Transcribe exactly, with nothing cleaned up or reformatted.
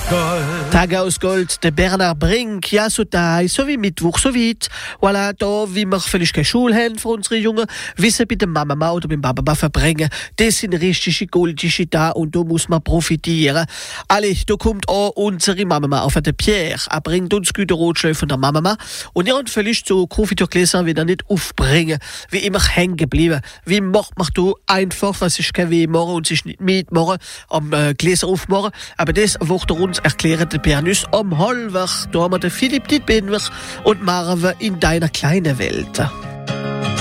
Gold. Tage aus Gold, der Bernhard Brink, ja so da, so wie Mittwoch, so weit. Voilà, da, wie wir vielleicht keine Schule haben für unsere Jungen, wissen bei der Mama oder beim Papa verbringen. Das sind richtige goldische da und da muss man profitieren. Alle, da kommt auch unsere Mama auf der Pierre. Er bringt uns gute Rotschläufe von der Mama und ihr habt vielleicht so Konfitürgläser wieder nicht aufbringen. Wie immer hängen geblieben. Wie macht man da einfach, was ich kann wie morgen und sich nicht mitmachen, am äh, Gläser aufmachen. Aber das wird uns erklären der Bernus am Halbwach. Da haben wir den Philipp Dietbenwer und Marve in deiner kleinen Welt.